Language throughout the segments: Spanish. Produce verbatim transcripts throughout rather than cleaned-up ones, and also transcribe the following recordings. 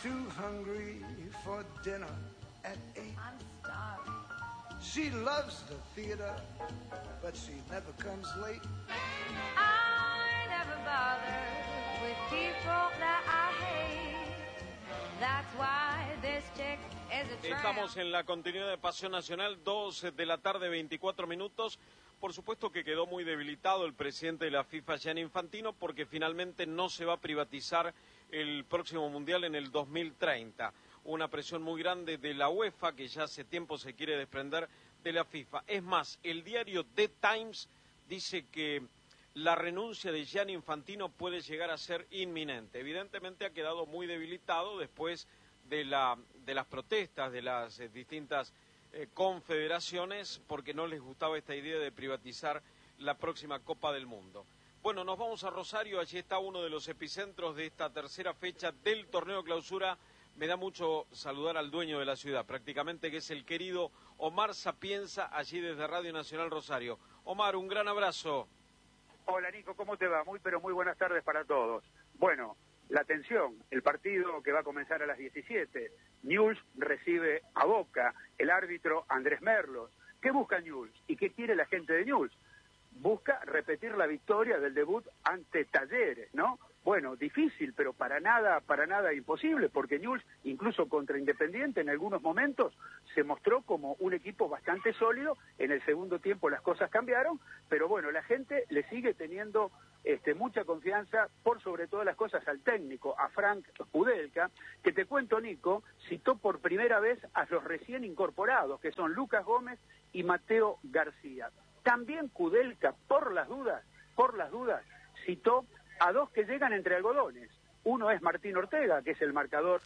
too hungry for dinner at eight. I'm starving. She loves the theater, but she never comes late. I never bother with people that I hate. That's why this chick is a tramp. Estamos en la continuidad de Pasión Nacional, dos de la tarde, veinticuatro minutos. Por supuesto que quedó muy debilitado el presidente de la FIFA, Gianni Infantino, porque finalmente no se va a privatizar el próximo Mundial en el dos mil treinta. Una presión muy grande de la UEFA, que ya hace tiempo se quiere desprender de la FIFA. Es más, el diario The Times dice que la renuncia de Gianni Infantino puede llegar a ser inminente. Evidentemente ha quedado muy debilitado después de, la, de las protestas de las eh, distintas eh, confederaciones, porque no les gustaba esta idea de privatizar la próxima Copa del Mundo. Bueno, nos vamos a Rosario, allí está uno de los epicentros de esta tercera fecha del torneo clausura. Me da mucho saludar al dueño de la ciudad, prácticamente, que es el querido Omar Sapienza, allí desde Radio Nacional Rosario. Omar, un gran abrazo. Hola Nico, ¿cómo te va? Muy pero muy buenas tardes para todos. Bueno, la atención, el partido que va a comenzar a las diecisiete. Newell's recibe a Boca, el árbitro Andrés Merlos. ¿Qué busca Newell's y qué quiere la gente de Newell's? Busca repetir la victoria del debut ante Talleres, ¿no? Bueno, difícil, pero para nada, para nada imposible, porque Newell's, incluso contra Independiente, en algunos momentos se mostró como un equipo bastante sólido. En el segundo tiempo las cosas cambiaron, pero bueno, la gente le sigue teniendo este, mucha confianza, por sobre todas las cosas, al técnico, a Frank Kudelka, que te cuento, Nico, citó por primera vez a los recién incorporados, que son Lucas Gómez y Mateo García. También Kudelka, por las dudas, por las dudas, citó a dos que llegan entre algodones. Uno es Martín Ortega, que es el marcador.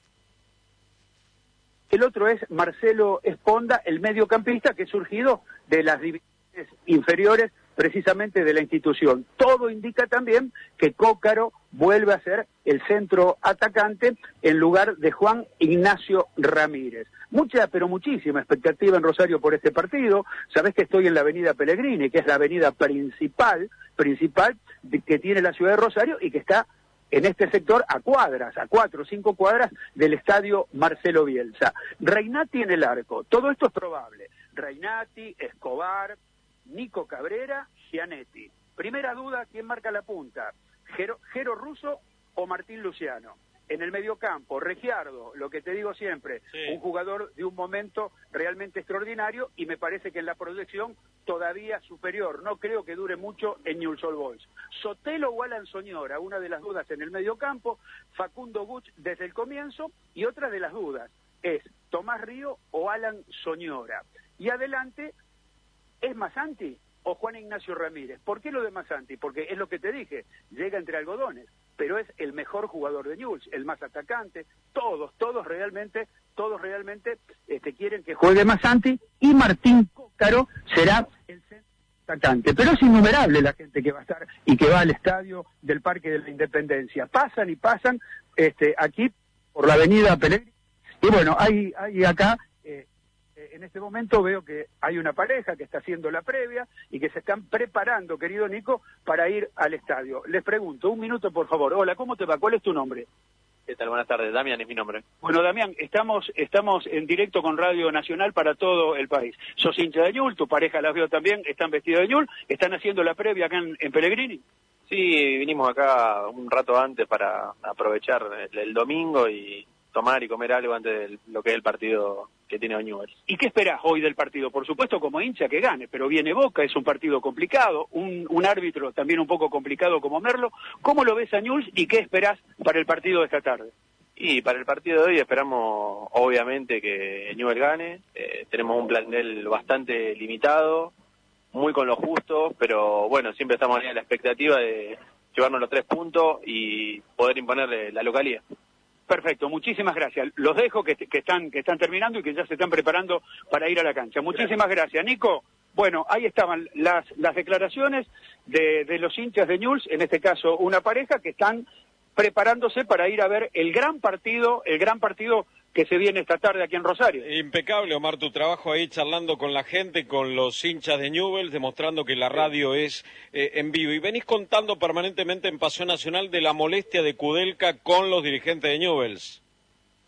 El otro es Marcelo Esponda, el mediocampista que es surgido de las divisiones inferiores precisamente de la institución. Todo indica también que Cócaro vuelve a ser el centro atacante en lugar de Juan Ignacio Ramírez. Mucha, pero muchísima expectativa en Rosario por este partido. Sabés que estoy en la avenida Pellegrini, que es la avenida principal, principal de, que tiene la ciudad de Rosario y que está en este sector a cuadras, a cuatro o cinco cuadras del estadio Marcelo Bielsa. Reinati en el arco, todo esto es probable. Reinati, Escobar, Nico Cabrera, Gianetti. Primera duda, ¿quién marca la punta? Jero, Jero Russo o Martín Luciano. En el mediocampo, Regiardo, lo que te digo siempre, sí. Un jugador de un momento realmente extraordinario y me parece que en la proyección todavía superior. No creo que dure mucho en Newell's Old Boys. Sotelo o Alan Soñora, una de las dudas en el mediocampo, Facundo Buch desde el comienzo y otra de las dudas es Tomás Río o Alan Soñora. Y adelante, ¿es Masanti o Juan Ignacio Ramírez? ¿Por qué lo de Masanti? Porque es lo que te dije, llega entre algodones, pero es el mejor jugador de Newell's, el más atacante. Todos, todos realmente, todos realmente este, quieren que juegue Masanti y Martín Cócaro será el centro atacante. Pero es innumerable la gente que va a estar y que va al estadio del Parque de la Independencia. Pasan y pasan este, aquí por la avenida Pellegrini. Y bueno, hay, hay acá... Eh, En este momento veo que hay una pareja que está haciendo la previa y que se están preparando, querido Nico, para ir al estadio. Les pregunto, un minuto por favor. Hola, ¿cómo te va? ¿Cuál es tu nombre? ¿Qué tal? Buenas tardes, Damián es mi nombre. Bueno, Damián, estamos estamos en directo con Radio Nacional para todo el país. Sos hincha de Newell's, tu pareja las veo también, están vestidos de Newell's, ¿están haciendo la previa acá en, en Pellegrini? Sí, vinimos acá un rato antes para aprovechar el, el domingo y tomar y comer algo antes de lo que es el partido que tiene Newell's. ¿Y qué esperás hoy del partido? Por supuesto, como hincha, que gane, pero viene Boca, es un partido complicado, un, un árbitro también un poco complicado como Merlo. ¿Cómo lo ves a Newell's y qué esperás para el partido de esta tarde? Y para el partido de hoy esperamos, obviamente, que Newell's gane. Eh, tenemos un plantel bastante limitado, muy con lo justo, pero bueno, siempre estamos en la expectativa de llevarnos los tres puntos y poder imponerle la localía. Perfecto, muchísimas gracias. Los dejo que, que están que están terminando y que ya se están preparando para ir a la cancha. Muchísimas gracias, gracias. Nico. Bueno, ahí estaban las las declaraciones de, de los hinchas de Newell's, en este caso una pareja que están preparándose para ir a ver el gran partido, el gran partido que se viene esta tarde aquí en Rosario. Impecable, Omar, tu trabajo ahí charlando con la gente, con los hinchas de Newell's, demostrando que la radio es eh, en vivo. Y venís contando permanentemente en Pasión Nacional de la molestia de Kudelka con los dirigentes de Newell's.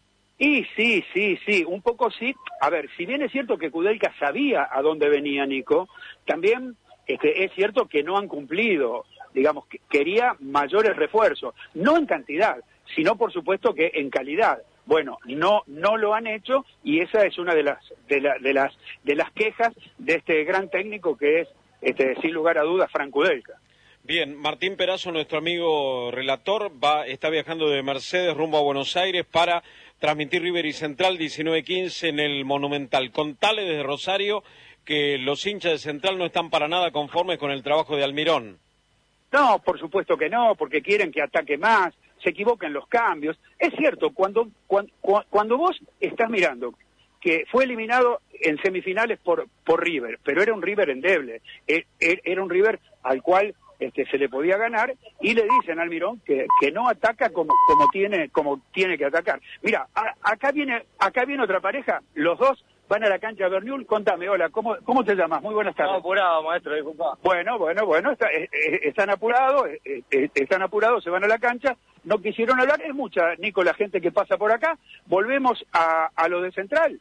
Y sí, sí, sí, un poco sí. A ver, si bien es cierto que Kudelka sabía a dónde venía Nico, también este, es cierto que no han cumplido, digamos, que quería mayores refuerzos, no en cantidad, sino por supuesto que en calidad. Bueno, no no lo han hecho y esa es una de las de, la, de las de las quejas de este gran técnico que es, este, sin lugar a dudas, Frank Kudelka. Bien, Martín Perazo, nuestro amigo relator, va está viajando de Mercedes rumbo a Buenos Aires para transmitir River y Central diecinueve quince en el Monumental. Contale desde Rosario que los hinchas de Central no están para nada conformes con el trabajo de Almirón. No, por supuesto que no, porque quieren que ataque más, se equivocan los cambios. Es cierto, cuando, cuando, cuando vos estás mirando que fue eliminado en semifinales por, por River, pero era un River endeble, era un River al cual este, se le podía ganar, y le dicen a Almirón que, que no ataca como, como, tiene, como tiene que atacar. Mira, a, acá viene acá viene otra pareja, los dos van a la cancha de Berniul. Contame, hola, ¿cómo, cómo te llamas? Muy buenas tardes. No, apurado, maestro, disculpa. Bueno, bueno, bueno, está, eh, eh, están apurados, eh, eh, están apurados, se van a la cancha, no quisieron hablar, es mucha, Nico, la gente que pasa por acá. Volvemos a, a lo de Central.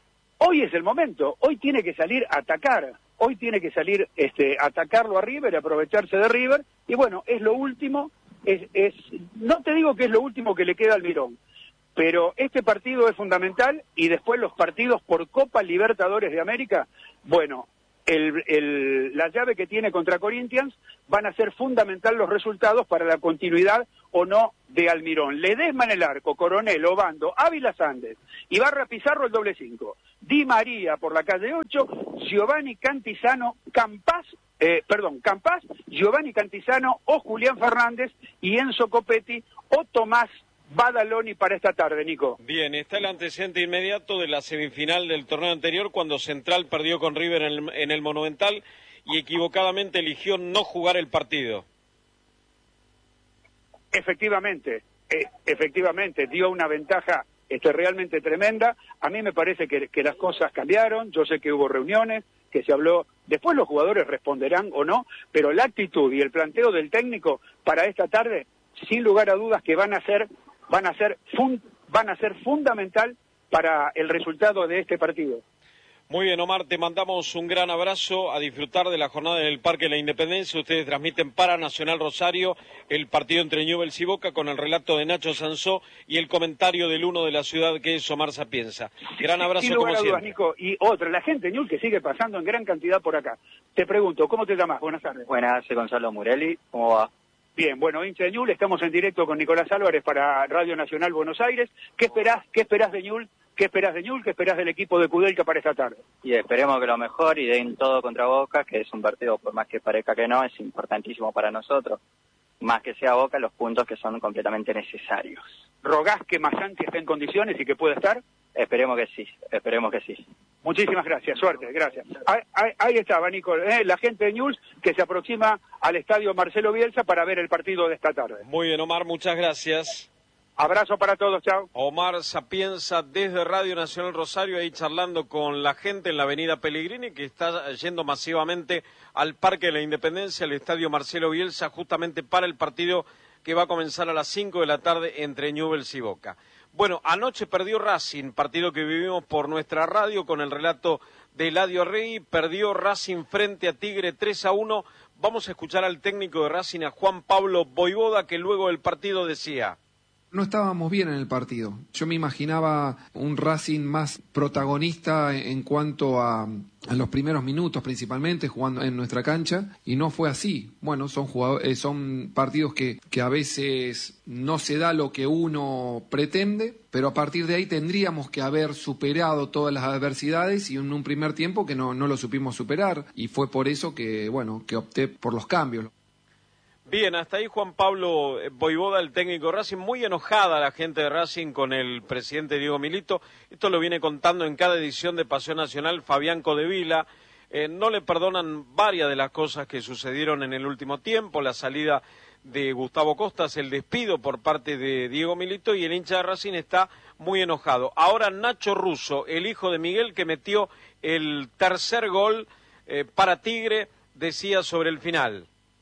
Hoy es el momento, hoy tiene que salir a atacar, hoy tiene que salir este, a atacarlo a River, aprovecharse de River, y bueno, es lo último, es, es, no te digo que es lo último que le queda al Almirón, pero este partido es fundamental, y después los partidos por Copa Libertadores de América, bueno, el, el, la llave que tiene contra Corinthians van a ser fundamental los resultados para la continuidad o no de Almirón. Ledesma en el arco, Coronel, Obando, Ávila Sández, Ibarra Pizarro el doble cinco, Di María por la calle ocho, Giovanni Cantizano, Campas, eh, perdón, Campas, Giovanni Cantizano o Julián Fernández y Enzo Copetti o Tomás Badaloni para esta tarde, Nico. Bien, está el antecedente inmediato de la semifinal del torneo anterior, cuando Central perdió con River en el, en el Monumental y equivocadamente eligió no jugar el partido. Efectivamente, eh, efectivamente, dio una ventaja este, realmente tremenda. A mí me parece que, que las cosas cambiaron, yo sé que hubo reuniones, que se habló, después los jugadores responderán o no, pero la actitud y el planteo del técnico para esta tarde, sin lugar a dudas que van a ser van a ser fun, van a ser fundamental para el resultado de este partido. Muy bien, Omar, te mandamos un gran abrazo, a disfrutar de la jornada en el Parque de la Independencia. Ustedes transmiten para Nacional Rosario el partido entre Newell's y Boca con el relato de Nacho Sansó y el comentario del uno de la ciudad, que es Omar Sapienza. Gran abrazo, Sin como lugar a dudas, siempre. Nico. Y otra, la gente Newell's que sigue pasando en gran cantidad por acá. Te pregunto, ¿cómo te llamas? Buenas tardes. Buenas, soy Gonzalo Murelli, ¿cómo va? Bien, bueno, hincha de Newell's, estamos en directo con Nicolás Álvarez para Radio Nacional Buenos Aires. ¿Qué esperás, qué esperás de Newell's? ¿Qué esperás de Newell's? ¿Qué esperás del equipo de Kudelka para esta tarde? Y esperemos que lo mejor y den todo contra Boca, que es un partido, por más que parezca que no, es importantísimo para nosotros. Más que sea Boca, los puntos que son completamente necesarios. ¿Rogás que Massanti esté en condiciones y que pueda estar? Esperemos que sí, esperemos que sí. Muchísimas gracias, suerte, gracias. Ahí, ahí, ahí estaba, Nico, eh, la gente de Newell's que se aproxima al estadio Marcelo Bielsa para ver el partido de esta tarde. Muy bien, Omar, muchas gracias. Abrazo para todos, chao. Omar Sapienza desde Radio Nacional Rosario, ahí charlando con la gente en la avenida Pellegrini, que está yendo masivamente al Parque de la Independencia, al estadio Marcelo Bielsa, justamente para el partido que va a comenzar a las cinco de la tarde entre Newell's y Boca. Bueno, anoche perdió Racing, partido que vivimos por nuestra radio con el relato de Eladio Rey. Perdió Racing frente a Tigre tres a uno. Vamos a escuchar al técnico de Racing, a Juan Pablo Voivoda, que luego del partido decía: no estábamos bien en el partido. Yo me imaginaba un Racing más protagonista en cuanto a, a los primeros minutos, principalmente jugando en nuestra cancha, y no fue así. Bueno, son jugadores, son partidos que, que a veces no se da lo que uno pretende, pero a partir de ahí tendríamos que haber superado todas las adversidades y en un primer tiempo que no, no lo supimos superar, y fue por eso que, bueno, que opté por los cambios. Bien, hasta ahí Juan Pablo Voivoda, el técnico de Racing. Muy enojada la gente de Racing con el presidente Diego Milito. Esto lo viene contando en cada edición de Pasión Nacional Fabián Codevila. Eh, no le perdonan varias de las cosas que sucedieron en el último tiempo, la salida de Gustavo Costas, el despido por parte de Diego Milito, y el hincha de Racing está muy enojado. Ahora Nacho Russo, el hijo de Miguel, que metió el tercer gol eh, para Tigre, decía sobre el final.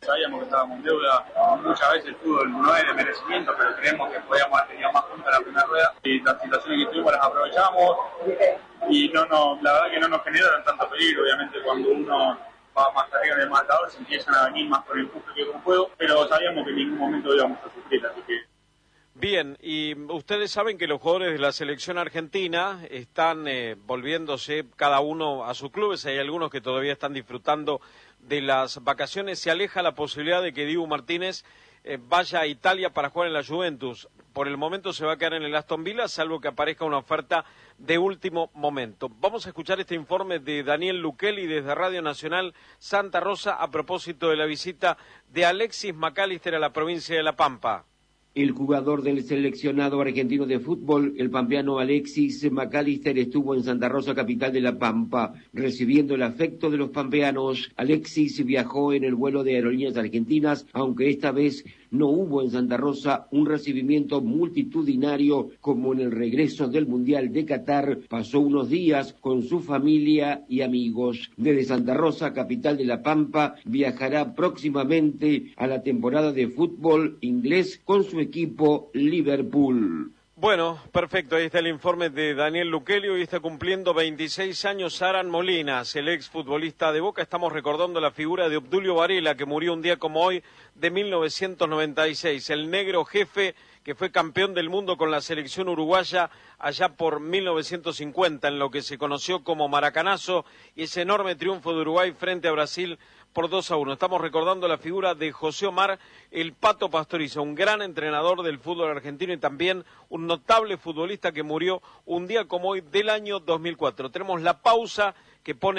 Sabíamos que estábamos en deuda, muchas veces el fútbol no es de merecimiento, pero creemos que podíamos haber tenido más puntos en la primera rueda y las situaciones que tuvimos las aprovechamos y no, no, la verdad que no nos generaron tanto peligro. Obviamente cuando uno va más arriba en el marcador se empiezan a venir más con el empuje que con juego, pero sabíamos que en ningún momento íbamos a sufrir, así que... Bien, y ustedes saben que los jugadores de la selección argentina están eh, volviéndose cada uno a sus clubes. Hay algunos que todavía están disfrutando de las vacaciones. Se aleja la posibilidad de que Dibu Martínez eh, vaya a Italia para jugar en la Juventus. Por el momento se va a quedar en el Aston Villa, salvo que aparezca una oferta de último momento. Vamos a escuchar este informe de Daniel Luquelli desde Radio Nacional Santa Rosa a propósito de la visita de Alexis McAllister a la provincia de La Pampa. El jugador del seleccionado argentino de fútbol, el pampeano Alexis McAllister, estuvo en Santa Rosa, capital de La Pampa, recibiendo el afecto de los pampeanos. Alexis viajó en el vuelo de Aerolíneas Argentinas, aunque esta vez no hubo en Santa Rosa un recibimiento multitudinario como en el regreso del Mundial de Qatar. Pasó unos días con su familia y amigos. Desde Santa Rosa, capital de La Pampa, viajará próximamente a la temporada de fútbol inglés con su equipo Liverpool. Bueno, perfecto, ahí está el informe de Daniel Luquelli. Hoy está cumpliendo veintiséis años Aran Molinas, el exfutbolista de Boca. Estamos recordando la figura de Obdulio Varela, que murió un día como hoy de mil novecientos noventa y seis, el negro jefe que fue campeón del mundo con la selección uruguaya allá por mil novecientos cincuenta, en lo que se conoció como Maracanazo, y ese enorme triunfo de Uruguay frente a Brasil por dos a uno. Estamos recordando la figura de José Omar el Pato Pastoriza, un gran entrenador del fútbol argentino y también un notable futbolista que murió un día como hoy del año dos mil cuatro. Tenemos la pausa que pone